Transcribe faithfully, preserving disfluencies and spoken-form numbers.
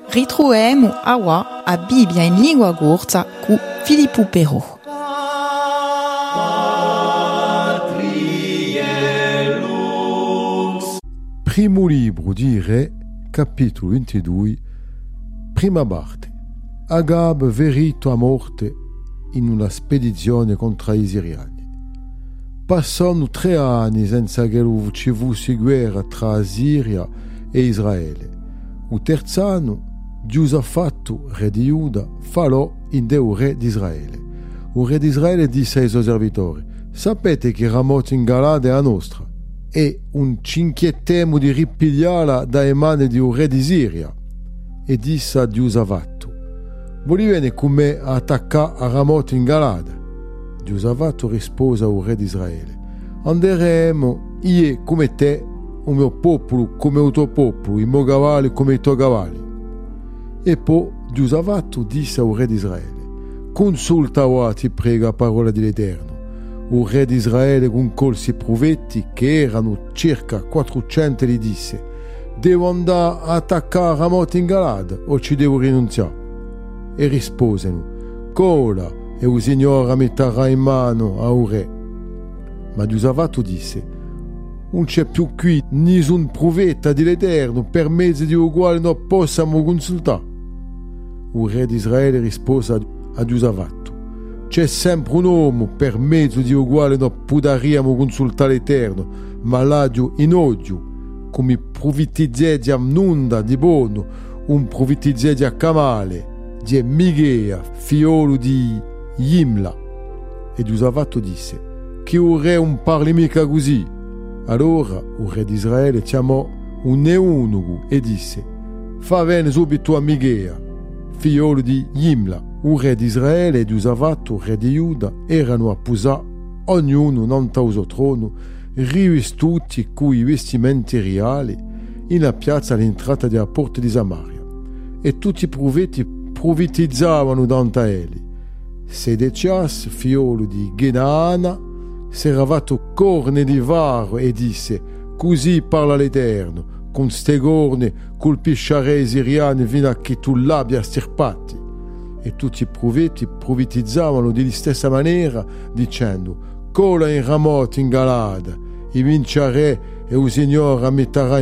Ritroviamo awa a Bibbia in lingua corsa cu Filippo Però. Primo libro di Re, capitolo ventidue, prima parte. Agab verito a morte in una spedizione contro i siriani. Passano tre anni senza che ci fosse guerra tra Siria e Israele. Il terzo anno, Giusafattu, re di Giuda, falò in Deo re di Israele. Il re di Israele disse ai suoi servitori: sapete che Ramot in Galade è a nostra e un cinquettemo di ripigliarla dai mani di un re di Siria. E disse a Giusafattu: vuoi venire con me a attaccare a Ramot in Galade? Giusafattu rispose al re di Israele: anderemo io come te, il mio popolo come il tuo popolo, i miei cavalli come i tuoi cavalli. E poi Giusafattu disse al re di Israele: consulta ora, ti prego, la parola dell'Eterno. Il re di Israele concolse i profeti, che erano circa quattrocento, e gli disse: devo andare a attaccare Ramot in Galad o ci devo rinunziare? E risposero: cola, e il Signore metterà in mano al re. Ma Giusafattu disse: non c'è più qui nessun profeta dell'Eterno per mezzo di quale noi possiamo consultare. Il re di Israele rispose a Giusafattu: c'è sempre un uomo per mezzo di quale noi potremmo consultare l'Eterno, ma l'agio in odio, come profetizzè di Amnunda di Bono, un profetizzè di Camale, di Migea, figliolo di Yimla. E Giusafattu disse: che il re non parli mica così. Allora il re di Israele chiamò un eunuco e disse: fa venire subito a Migea, figliolo di Yimla. Il re di Israele e Giusafattu, re di Giuda, erano apposati, ognuno davanti al suo trono, rivestuti con i vestimenti reali, in la piazza all'entrata della porta di Samaria. E tutti i profeti profetizzavano davanti a egli. Sedecias, figliolo di Genaana, si era fatto corne di varo e disse: così parla l'Eterno, con ste corne colpiscerei i siriani fino a che tu l'abbia stirpati. E tutti i profeti profetizzavano di stessa maniera, dicendo: cola in Ramot in Galad, e vincerei e il Signore metterà